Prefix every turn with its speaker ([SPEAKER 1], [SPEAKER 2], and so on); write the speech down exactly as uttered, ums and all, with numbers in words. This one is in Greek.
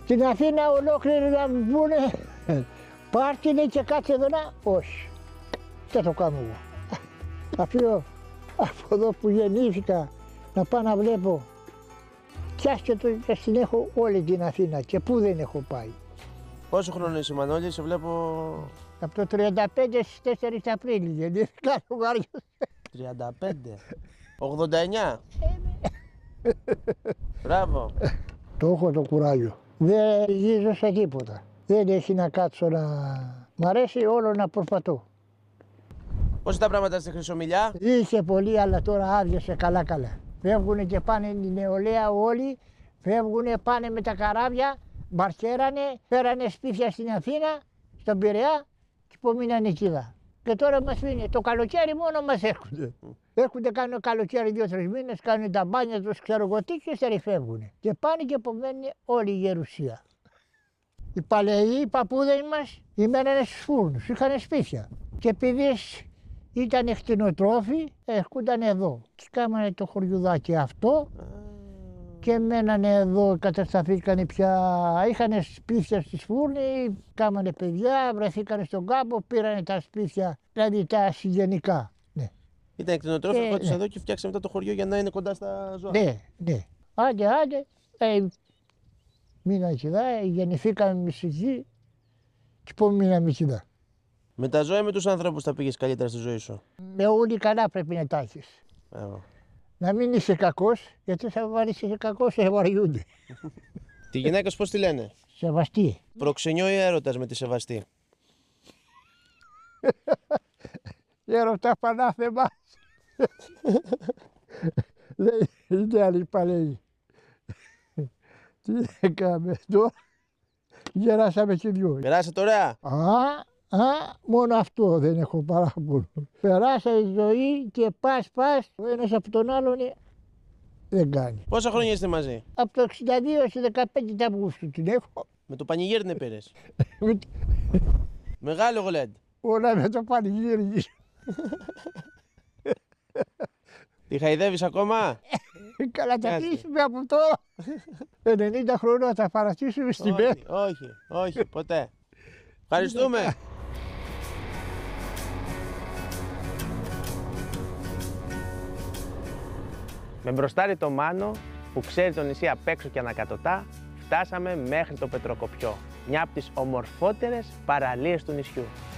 [SPEAKER 1] Την Αθήνα ολόκληρη να μου πούνε πάρτι λέει και κάτσε εδώ να, όχι. Δεν το κάνω εγώ. Αφήνω από εδώ που γεννήθηκα να πάω να βλέπω. Πιάστε το και στην έχω όλη την Αθήνα και πού δεν έχω πάει.
[SPEAKER 2] Πόσο χρόνο είσαι Μανώλη, σε βλέπω...
[SPEAKER 1] Από το τριάντα πέντε στις τέσσερις Απρίλη γεννήθηκα το γάριο.
[SPEAKER 2] τριάντα πέντε. ογδόντα εννιά. Μπράβο.
[SPEAKER 1] Το έχω το κουράγιο. Δεν γίζω σε τίποτα. Δεν έχει να κάτσω να... Μ' αρέσει όλο να προσπαθώ.
[SPEAKER 2] Πώς τα πράγματα στη Χρυσομιλιά?
[SPEAKER 1] Είχε πολύ, αλλά τώρα άδειασε καλά καλά. Φεύγουνε και πάνε η νεολαία όλοι, φεύγουνε, πάνε με τα καράβια, μπαρκέρανε, φέρανε σπίτια στην Αθήνα, στον Πειραιά και υπομείνανε εκεί. Και τώρα μας φύγει. Το καλοκαίρι μόνο μας έρχονται. Έρχονται, κάνουν καλοκαίρι δύο-τρεις μήνες, κάνουν τα μπάνια τους, ξέρω εγώ τι, και ύστερα φεύγουν. Και πάνε και απομένουν όλη η γερουσία. Οι παλαιοί, οι παππούδες μας, ημένανε στους φούρνους, είχαν σπίτια. Και επειδή ήταν κτηνοτρόφοι, έρχονταν εδώ. Και κάμανε το χωριουδάκι αυτό και μένανε εδώ, κατασταθήκανε πια, είχαν σπίτια στις φούρνοι, κάμανε παιδιά, βρεθήκανε στον κάμπο, πήρανε τα σπίτια, δηλαδή τα συγγενικά. Ναι.
[SPEAKER 2] Ήταν κτηνοτρόφοι,
[SPEAKER 1] Ε,
[SPEAKER 2] ερχόντουσαν
[SPEAKER 1] ναι.
[SPEAKER 2] εδώ και φτιάξαμε μετά το χωριό για να είναι κοντά στα ζώα.
[SPEAKER 1] Ναι, ναι. Άντε, άντε, ε, μήνα εκεί, γεννηθήκαμε εμείς εκεί και πού μείναμε εκεί.
[SPEAKER 2] Με τα ζώα ή με τους ανθρώπους τα πήγες καλύτερα στη ζωή σου?
[SPEAKER 1] Με όλοι καλά πρέπει να τα έχεις.
[SPEAKER 2] Μπράβο.
[SPEAKER 1] Να μην είσαι κακός, γιατί θα βάλεις είσαι κακός, σε βαριούνται.
[SPEAKER 2] Τη γυναίκα σου πώς τη λένε?
[SPEAKER 1] Σεβαστή.
[SPEAKER 2] Προξενιό ή έρωτας με τη Σεβαστή?
[SPEAKER 1] Έρωτα πανάθεμα. Δεν είναι άλλη παλαιοί. Τι έκαμε τώρα, γεράσαμε και δυο.
[SPEAKER 2] Περάσατε ωραία.
[SPEAKER 1] Α, α, μόνο αυτό δεν έχω παράπονο. Περάσα η ζωή και πας πας, ο ένας από τον άλλον ε, δεν κάνει.
[SPEAKER 2] Πόσα χρόνια είστε μαζί?
[SPEAKER 1] Από το εξήντα δύο έως δεκαπέντε Αυγούστου την έχω.
[SPEAKER 2] Με το πανηγύρι την πήρες?
[SPEAKER 1] Με-
[SPEAKER 2] Μεγάλο γλέντ.
[SPEAKER 1] Όλα με το πανηγύρι.
[SPEAKER 2] Τη χαϊδεύεις ακόμα?
[SPEAKER 1] Καλά τα
[SPEAKER 2] Κάτσε.
[SPEAKER 1] κλείσουμε από τώρα. ενενήντα χρόνια θα παρατήσουμε στην πέρα.
[SPEAKER 2] όχι, όχι, όχι, ποτέ. Ευχαριστούμε. Με μπροστάρι το Μάνο, που ξέρει το νησί απ' έξω και ανακατοτά, φτάσαμε μέχρι το Πετροκοπιό, μια από τις ομορφότερες παραλίες του νησιού.